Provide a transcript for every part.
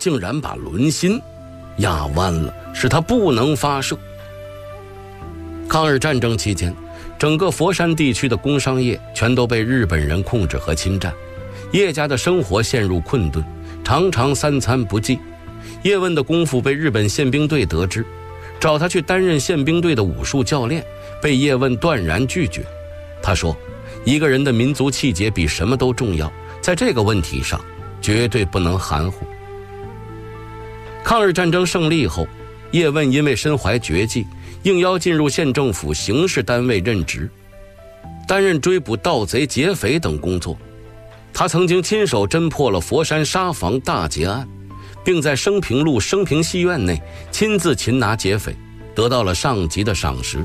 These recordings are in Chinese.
竟然把轮心压弯了，使他不能发射。抗日战争期间，整个佛山地区的工商业全都被日本人控制和侵占，叶家的生活陷入困顿，常常三餐不继。叶问的功夫被日本宪兵队得知，找他去担任宪兵队的武术教练，被叶问断然拒绝。他说，一个人的民族气节比什么都重要，在这个问题上绝对不能含糊。抗日战争胜利后，叶问因为身怀绝技，应邀进入县政府刑事单位任职，担任追捕盗贼、劫匪等工作。他曾经亲手侦破了佛山沙房大劫案，并在升平路升平戏院内亲自擒拿劫匪，得到了上级的赏识。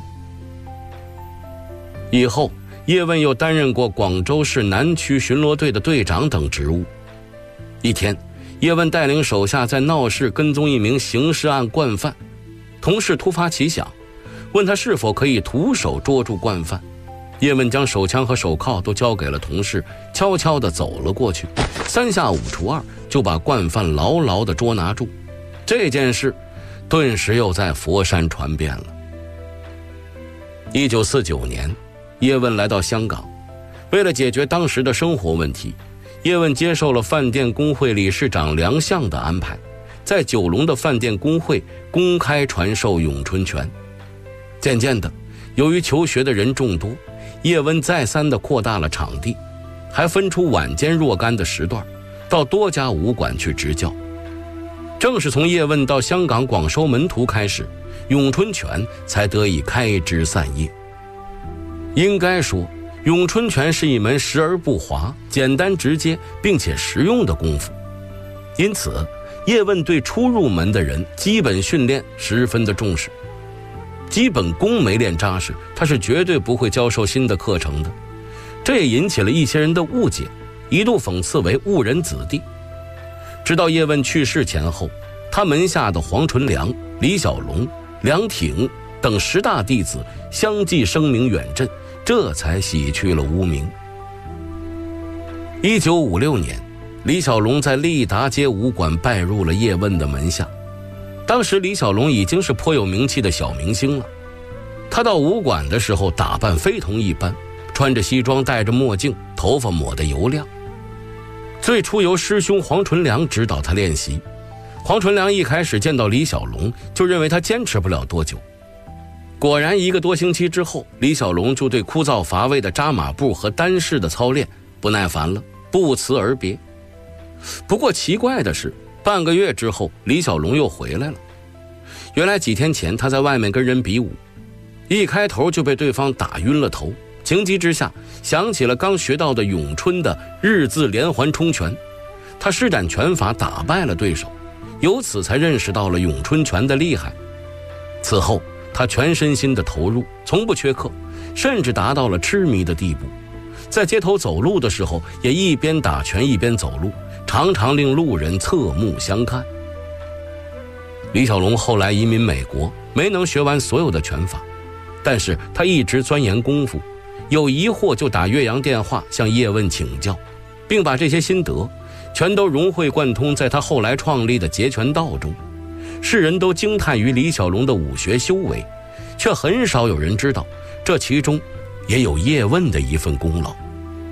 以后，叶问又担任过广州市南区巡逻队的队长等职务。一天，叶问带领手下在闹市跟踪一名刑事案惯犯，同事突发奇想，问他是否可以徒手捉住惯犯。叶问将手枪和手铐都交给了同事，悄悄地走了过去，3下5除2就把惯犯牢牢地捉拿住。这件事顿时又在佛山传遍了。1949年，叶问来到香港，为了解决当时的生活问题，叶问接受了饭店工会理事长梁相的安排，在九龙的饭店工会公开传授咏春拳。渐渐的，由于求学的人众多，叶问再三地扩大了场地，还分出晚间若干的时段，到多家武馆去执教。正是从叶问到香港广收门徒开始，咏春拳才得以开枝散叶。应该说，咏春拳是一门时而不华、简单直接并且实用的功夫，因此叶问对初入门的人基本训练十分的重视。基本功没练扎实，他是绝对不会教授新的课程的。这也引起了一些人的误解，一度讽刺为误人子弟。直到叶问去世前后，他门下的黄纯良、李小龙、梁挺等10大弟子相继声名远震，这才洗去了污名。1956年，李小龙在利达街武馆拜入了叶问的门下。当时李小龙已经是颇有名气的小明星了。他到武馆的时候打扮非同一般，穿着西装，戴着墨镜，头发抹得油亮。最初由师兄黄纯良指导他练习。黄纯良一开始见到李小龙就认为他坚持不了多久，果然1个多星期之后，李小龙就对枯燥乏味的扎马步和单式的操练不耐烦了，不辞而别。不过奇怪的是，半个月之后，李小龙又回来了。原来几天前他在外面跟人比武，一开头就被对方打晕了头，情急之下想起了刚学到的咏春的日字连环冲拳，他施展拳法打败了对手，由此才认识到了咏春拳的厉害。此后他全身心的投入，从不缺课，甚至达到了痴迷的地步。在街头走路的时候也一边打拳一边走路，常常令路人侧目相看。李小龙后来移民美国，没能学完所有的拳法，但是他一直钻研功夫，有疑惑就打岳阳电话向叶问请教，并把这些心得全都融会贯通在他后来创立的截拳道中。世人都惊叹于李小龙的武学修为，却很少有人知道这其中也有叶问的一份功劳。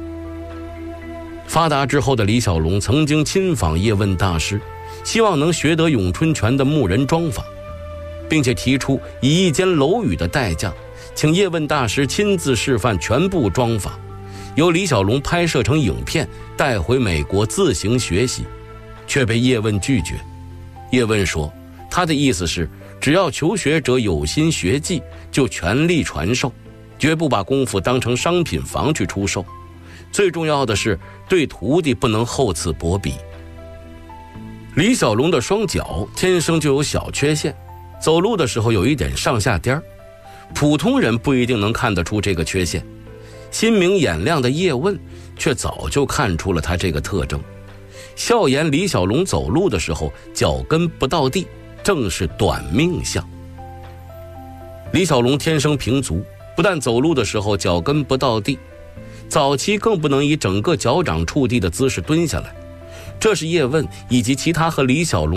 发达之后的李小龙曾经亲访叶问大师，希望能学得咏春拳的木人桩法，并且提出以一间楼宇的代价，请叶问大师亲自示范全部桩法，由李小龙拍摄成影片带回美国自行学习，却被叶问拒绝。叶问说，他的意思是只要求学者有心学技，就全力传授，绝不把功夫当成商品房去出售。最重要的是对徒弟不能厚此薄彼。李小龙的双脚天生就有小缺陷，走路的时候有一点上下颠儿，普通人不一定能看得出这个缺陷，心明眼亮的叶问却早就看出了他这个特征，笑言李小龙走路的时候脚跟不到地，正是短命相。李小龙天生平足，不但走路的时候脚跟不到地，早期更不能以整个脚掌触地的姿势蹲下来，这是叶问以及其他和李小龙